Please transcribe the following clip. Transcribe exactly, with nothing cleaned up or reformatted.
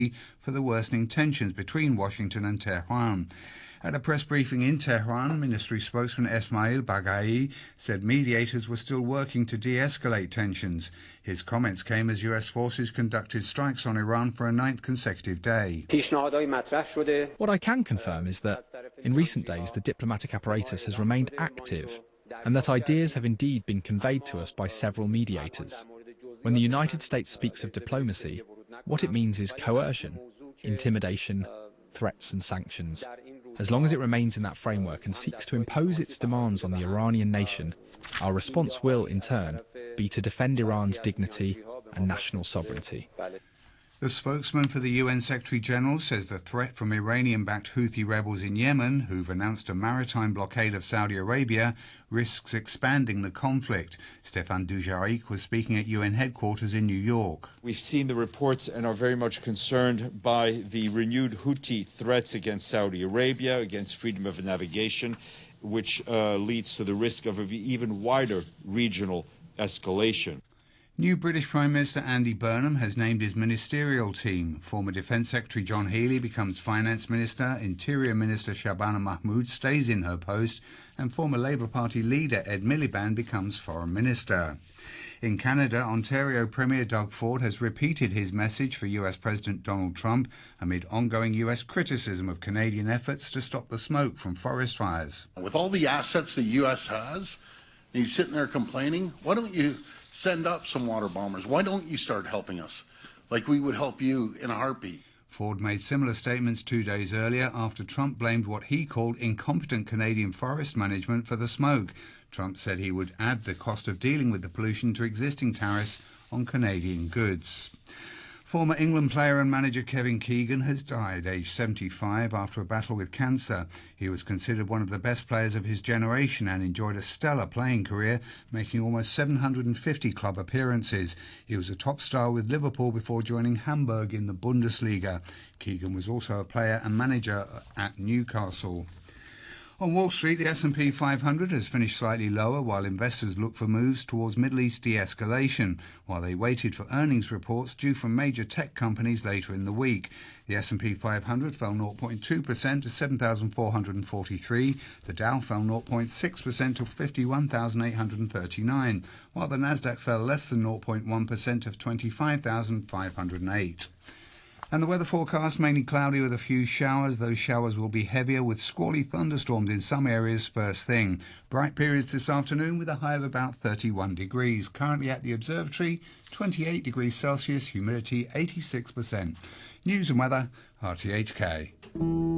for the worsening tensions between Washington and Tehran. At a press briefing in Tehran, Ministry spokesman Esmail Baghai said mediators were still working to de-escalate tensions. His comments came as U S forces conducted strikes on Iran for a ninth consecutive day. What I can confirm is that, in recent days, the diplomatic apparatus has remained active, and that ideas have indeed been conveyed to us by several mediators. When the United States speaks of diplomacy, what it means is coercion, intimidation, threats and sanctions. As long as it remains in that framework and seeks to impose its demands on the Iranian nation, our response will, in turn, be to defend Iran's dignity and national sovereignty. The spokesman for the U N Secretary-General says the threat from Iranian-backed Houthi rebels in Yemen, who've announced a maritime blockade of Saudi Arabia, risks expanding the conflict. Stéphane Dujarric was speaking at U N headquarters in New York. We've seen the reports and are very much concerned by the renewed Houthi threats against Saudi Arabia, against freedom of navigation, which uh, leads to the risk of an even wider regional escalation. New British Prime Minister Andy Burnham has named his ministerial team. Former Defence Secretary John Healey becomes Finance Minister, Interior Minister Shabana Mahmood stays in her post, and former Labour Party leader Ed Miliband becomes Foreign Minister. In Canada, Ontario Premier Doug Ford has repeated his message for U S President Donald Trump amid ongoing U S criticism of Canadian efforts to stop the smoke from forest fires. With all the assets the U S has, and he's sitting there complaining, why don't you send up some water bombers? Why don't you start helping us like we would help you in a heartbeat? Ford made similar statements two days earlier after Trump blamed what he called incompetent Canadian forest management for the smoke. Trump said he would add the cost of dealing with the pollution to existing tariffs on Canadian goods. Former England player and manager Kevin Keegan has died, aged seventy-five, after a battle with cancer. He was considered one of the best players of his generation and enjoyed a stellar playing career, making almost seven hundred fifty club appearances. He was a top star with Liverpool before joining Hamburg in the Bundesliga. Keegan was also a player and manager at Newcastle. On Wall Street, the S and P five hundred has finished slightly lower while investors look for moves towards Middle East de-escalation, while they waited for earnings reports due from major tech companies later in the week. The S and P five hundred fell zero point two percent to seven thousand four hundred forty-three, the Dow fell zero point six percent to fifty-one thousand eight hundred thirty-nine, while the Nasdaq fell less than zero point one percent to twenty-five thousand five hundred eight. And the weather forecast, mainly cloudy with a few showers. Those showers will be heavier with squally thunderstorms in some areas first thing. Bright periods this afternoon with a high of about thirty-one degrees. Currently at the observatory, twenty-eight degrees Celsius, humidity eighty-six percent. News and weather, R T H K.